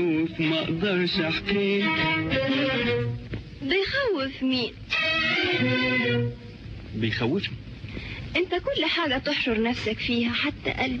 ما اقدرش احكي. بيخوف مين؟ بيخوفني. انت كل حاجة تحشر نفسك فيها حتى قلبي.